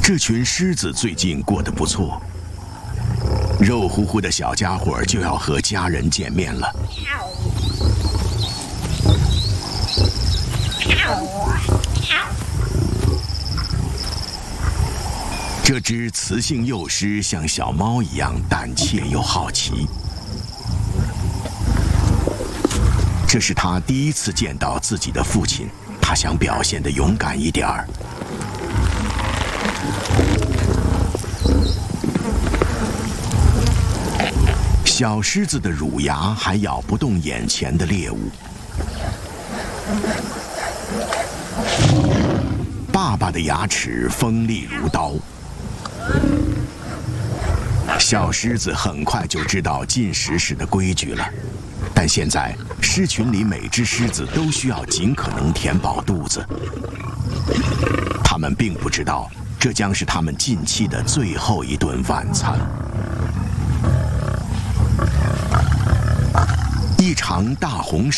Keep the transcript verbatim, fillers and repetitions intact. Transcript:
这群狮子最近过得不错，肉乎乎的小家伙就要和家人见面了。这只雌性幼狮像小猫一样胆怯又好奇。这是它第一次见到自己的父亲，它想表现得勇敢一点儿。小狮子的乳牙还咬不动眼前的猎物。爸爸的牙齿锋利如刀。小狮子很快就知道进食时的规矩了，但现在狮群里每只狮子都需要尽可能填饱肚子。他们并不知道，这将是他们近期的最后一顿晚餐。一场大洪